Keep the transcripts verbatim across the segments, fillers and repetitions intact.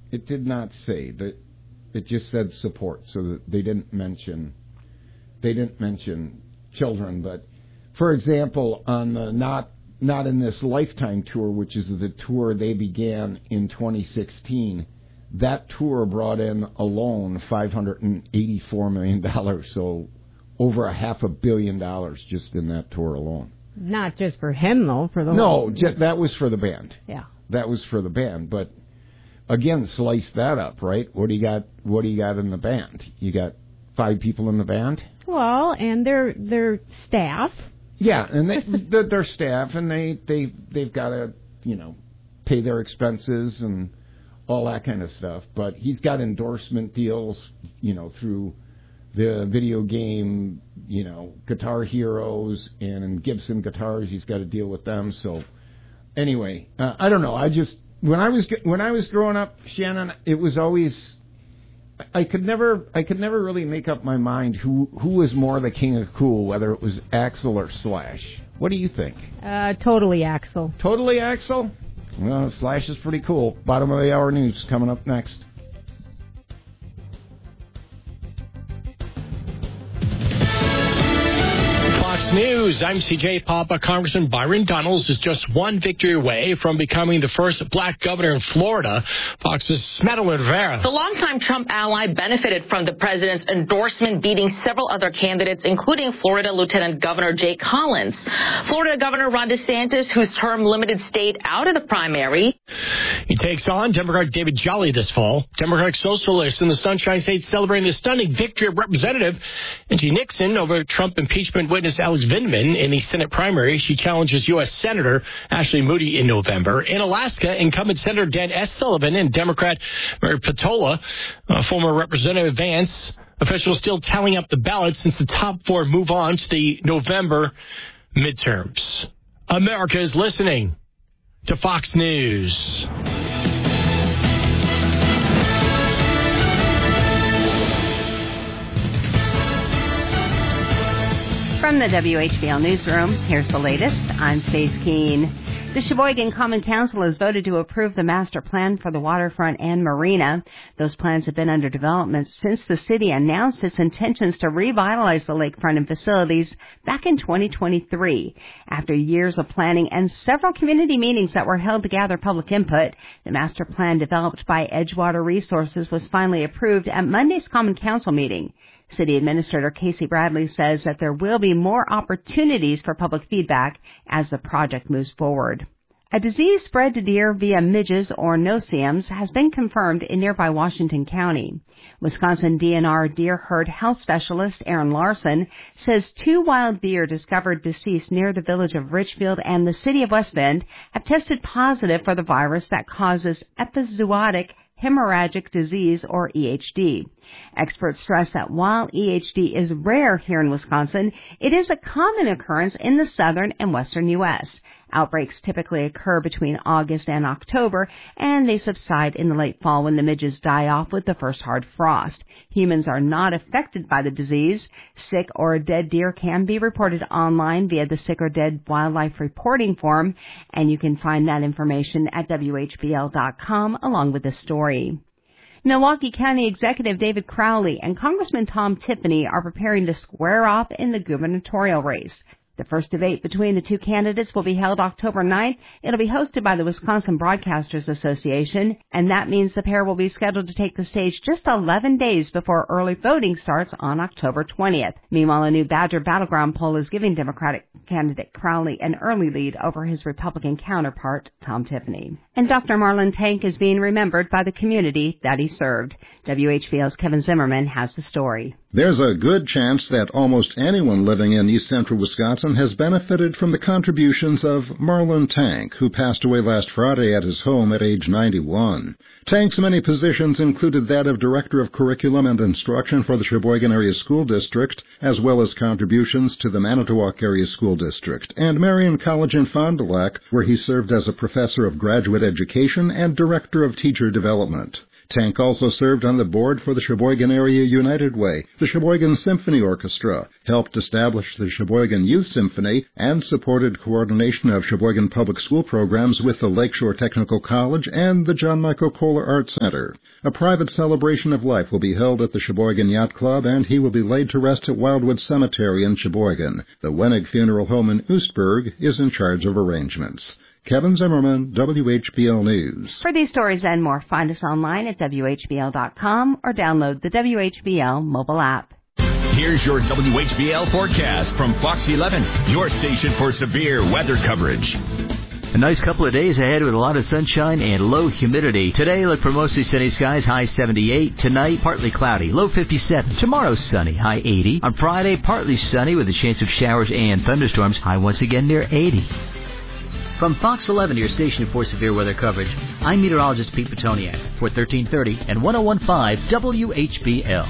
It did not say that. It just said support, so that they didn't mention. They didn't mention children, but for example, on the not not in this lifetime tour, which is the tour they began in twenty sixteen, that tour brought in alone five hundred eighty-four million dollars, so over a half a billion dollars just in that tour alone. Not just for him, though, for the no, whole... No, that was for the band. Yeah. That was for the band, but again, slice that up, right? What do you got? What do you got in the band? You got five people in the band. Well, and their their staff. Yeah, and they, their, their staff, and they they they've got to you know pay their expenses and all that kind of stuff. But he's got endorsement deals, you know, through the video game, you know, Guitar Heroes and Gibson Guitars. He's got to deal with them. So anyway, uh, I don't know. I just. When I was when I was growing up, Shannon, it was always I could never I could never really make up my mind who who was more the king of cool, whether it was Axl or Slash. What do you think? Uh, totally Axl. Totally Axl? Well, Slash is pretty cool. Bottom of the hour news coming up next. News. I'm C J Papa. Congressman Byron Donalds is just one victory away from becoming the first black governor in Florida. Fox's Madeline Rivera. The longtime Trump ally benefited from the president's endorsement, beating several other candidates, including Florida Lieutenant Governor Jay Collins. Florida Governor Ron DeSantis, whose term limited stayed out of the primary. He takes on Democrat David Jolly this fall. Democratic Socialists in the Sunshine State celebrating the stunning victory of Representative Angie Nixon over Trump impeachment witness Alex Vindman in the Senate primary. She challenges U S. Senator Ashley Moody in November. In Alaska, incumbent Senator Dan S. Sullivan and Democrat Mary Patola, uh, former Representative Vance. Officials still tallying up the ballots since the top four move on to the November midterms. America is listening to Fox News. From the W H B L Newsroom, here's the latest. I'm Stace Keene. The Sheboygan Common Council has voted to approve the master plan for the waterfront and marina. Those plans have been under development since the city announced its intentions to revitalize the lakefront and facilities back in twenty twenty-three. After years of planning and several community meetings that were held to gather public input, the master plan developed by Edgewater Resources was finally approved at Monday's Common Council meeting. City Administrator Casey Bradley says that there will be more opportunities for public feedback as the project moves forward. A disease spread to deer via midges or no-see-ums has been confirmed in nearby Washington County. Wisconsin D N R deer herd health specialist Aaron Larson says two wild deer discovered deceased near the village of Richfield and the city of West Bend have tested positive for the virus that causes epizootic hemorrhagic disease, or E H D. Experts stress that while E H D is rare here in Wisconsin, it is a common occurrence in the southern and western U S. Outbreaks typically occur between August and October, and they subside in the late fall when the midges die off with the first hard frost. Humans are not affected by the disease. Sick or dead deer can be reported online via the Sick or Dead Wildlife Reporting Form, and you can find that information at W H B L dot com along with the story. Milwaukee County Executive David Crowley and Congressman Tom Tiffany are preparing to square off in the gubernatorial race. The first debate between the two candidates will be held October ninth. It'll be hosted by the Wisconsin Broadcasters Association, and that means the pair will be scheduled to take the stage just eleven days before early voting starts on October twentieth. Meanwhile, a new Badger Battleground poll is giving Democratic candidate Crowley an early lead over his Republican counterpart, Tom Tiffany. And Doctor Marlon Tank is being remembered by the community that he served. W H B L's Kevin Zimmerman has the story. There's a good chance that almost anyone living in east central Wisconsin has benefited from the contributions of Marlon Tank, who passed away last Friday at his home at age ninety-one. Tank's many positions included that of Director of Curriculum and Instruction for the Sheboygan Area School District, as well as contributions to the Manitowoc Area School District, and Marion College in Fond du Lac, where he served as a professor of graduate education and Director of Teacher Development. Tank also served on the board for the Sheboygan Area United Way, the Sheboygan Symphony Orchestra, helped establish the Sheboygan Youth Symphony, and supported coordination of Sheboygan Public School programs with the Lakeshore Technical College and the John Michael Kohler Arts Center. A private celebration of life will be held at the Sheboygan Yacht Club, and he will be laid to rest at Wildwood Cemetery in Sheboygan. The Wenig Funeral Home in Oostburg is in charge of arrangements. Kevin Zimmerman, W H B L News. For these stories and more, find us online at W H B L dot com or download the W H B L mobile app. Here's your W H B L forecast from Fox eleven, your station for severe weather coverage. A nice couple of days ahead with a lot of sunshine and low humidity. Today, look for mostly sunny skies, high seventy-eight. Tonight, partly cloudy, low fifty-seven. Tomorrow, sunny, high eighty. On Friday, partly sunny with a chance of showers and thunderstorms, high once again near eighty. From Fox eleven, your station for severe weather coverage, I'm meteorologist Pete Petoniak for thirteen thirty and one oh one point five W H B L.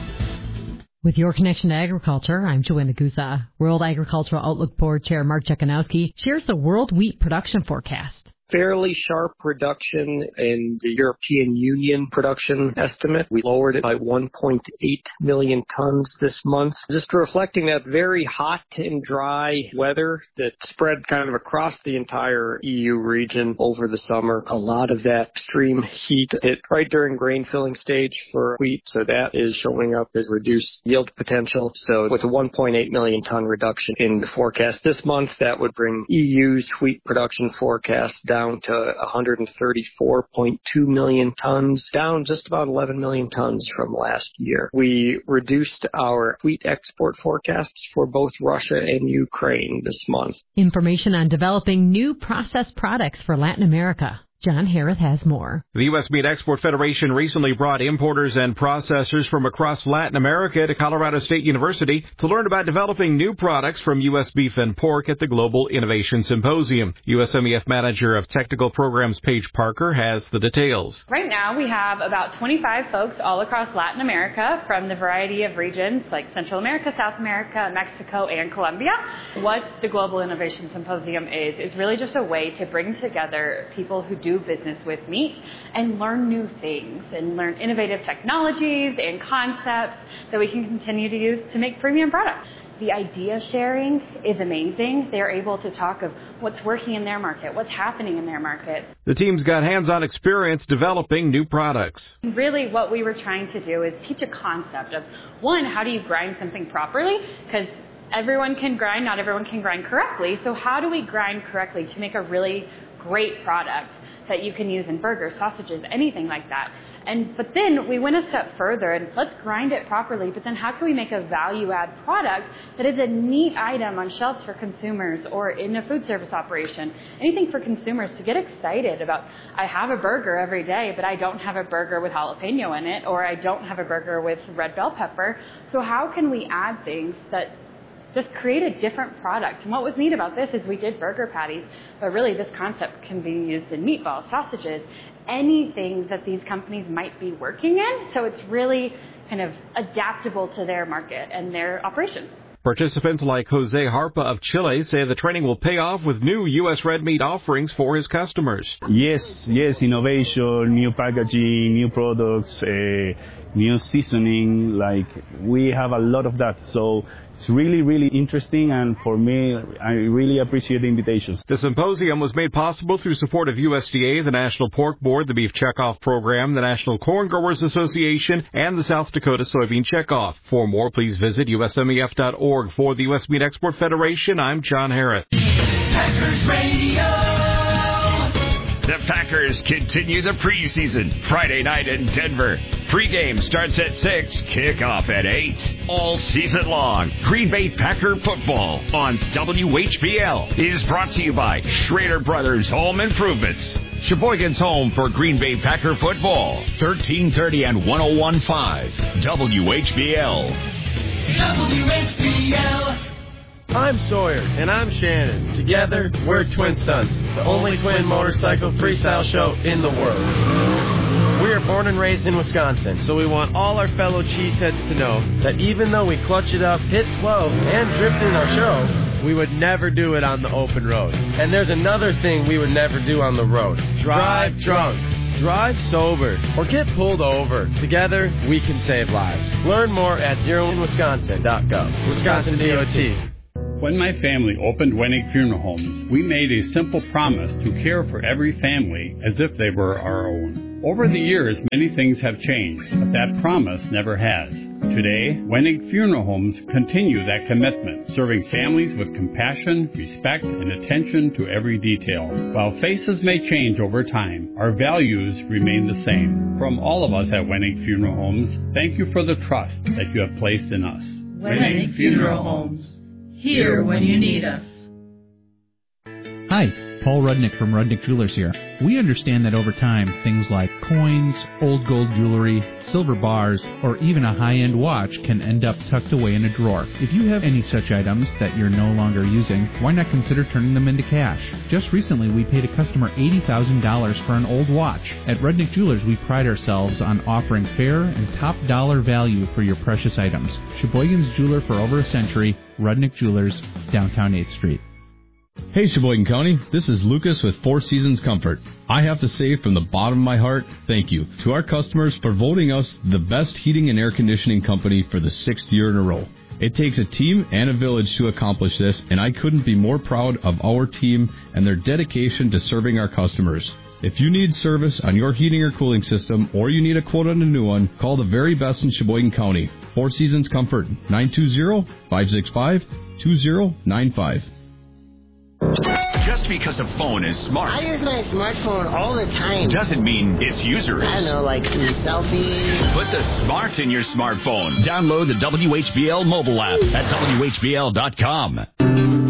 With your connection to agriculture, I'm Joanna Guza. World Agricultural Outlook Board Chair Mark Jekanowski shares the world wheat production forecast. Fairly sharp reduction in the European Union production estimate. We lowered it by one point eight million tons this month, just reflecting that very hot and dry weather that spread kind of across the entire E U region over the summer. A lot of that extreme heat hit right during grain filling stage for wheat, so that is showing up as reduced yield potential. So with a one point eight million ton reduction in the forecast this month, that would bring E U's wheat production forecast down down to one hundred thirty-four point two million tons, down just about eleven million tons from last year. We reduced our wheat export forecasts for both Russia and Ukraine this month. Information on developing new processed products for Latin America. John Harris has more. The U S Meat Export Federation recently brought importers and processors from across Latin America to Colorado State University to learn about developing new products from U S beef and pork at the Global Innovation Symposium. U S M E F Manager of Technical Programs Paige Parker has the details. Right now we have about twenty-five folks all across Latin America from the variety of regions like Central America, South America, Mexico, and Colombia. What the Global Innovation Symposium is, is really just a way to bring together people who do business with meat and learn new things and learn innovative technologies and concepts that we can continue to use to make premium products. The idea sharing is amazing. They're able to talk of what's working in their market, what's happening in their market. The team's got hands-on experience developing new products. Really what we were trying to do is teach a concept of, one, how do you grind something properly? Because everyone can grind, not everyone can grind correctly. So how do we grind correctly to make a really great product that you can use in burgers, sausages, anything like that? And but then we went a step further and let's grind it properly, but then how can we make a value-add product that is a neat item on shelves for consumers or in a food service operation, anything for consumers to get excited about. I have a burger every day, but I don't have a burger with jalapeno in it, or I don't have a burger with red bell pepper. So how can we add things that just create a different product? And what was neat about this is we did burger patties, but really this concept can be used in meatballs, sausages, anything that these companies might be working in. So it's really kind of adaptable to their market and their operations. Participants like Jose Harpa of Chile say the training will pay off with new U S red meat offerings for his customers. Yes, yes, innovation, new packaging, new products, uh, new seasoning, like we have a lot of that. So it's really, really interesting, and for me, I really appreciate the invitations. The symposium was made possible through support of U S D A, the National Pork Board, the Beef Checkoff Program, the National Corn Growers Association, and the South Dakota Soybean Checkoff. For more, please visit U S M E F dot org. For the U S Meat Export Federation, I'm John Harris. Packers Radio. The Packers continue the preseason Friday night in Denver. Pregame starts at six, kickoff at eight. All season long, Green Bay Packer football on W H B L is brought to you by Schrader Brothers Home Improvements. Sheboygan's home for Green Bay Packer football. thirteen thirty and one oh one point five W H B L. W H B L. I'm Sawyer, and I'm Shannon. Together, we're Twin Stunts, the only twin motorcycle freestyle show in the world. We are born and raised in Wisconsin, so we want all our fellow cheeseheads to know that even though we clutch it up, hit twelve, and drift in our show, we would never do it on the open road. And there's another thing we would never do on the road. Drive drunk. drive sober, or get pulled over. Together, we can save lives. Learn more at zero in wisconsin dot gov. Wisconsin D O T. When my family opened Wenig Funeral Homes, we made a simple promise to care for every family as if they were our own. Over the years, many things have changed, but that promise never has. Today, Wenig Funeral Homes continue that commitment, serving families with compassion, respect, and attention to every detail. While faces may change over time, our values remain the same. From all of us at Wenig Funeral Homes, thank you for the trust that you have placed in us. Wenig Funeral Homes. Here when you need us. Hi, Paul Rudnick from Rudnick Jewelers here. We understand that over time, things like coins, old gold jewelry, silver bars, or even a high-end watch can end up tucked away in a drawer. If you have any such items that you're no longer using, why not consider turning them into cash? Just recently, we paid a customer eighty thousand dollars for an old watch. At Rudnick Jewelers, we pride ourselves on offering fair and top dollar value for your precious items. Sheboygan's jeweler for over a century, Rudnick Jewelers, downtown eighth Street. Hey Sheboygan County, this is Lucas with Four Seasons Comfort. I have to say from the bottom of my heart, thank you to our customers for voting us the best heating and air conditioning company for the sixth year in a row. It takes a team and a village to accomplish this, and I couldn't be more proud of our team and their dedication to serving our customers. If you need service on your heating or cooling system, or you need a quote on a new one, call the very best in Sheboygan County. Four Seasons Comfort, nine two zero, five six five, two zero nine five. Just because a phone is smart, I use my smartphone all the time, doesn't mean its user is. I don't know, like selfies. Put the smart in your smartphone. Download the W H B L mobile app at W H B L dot com.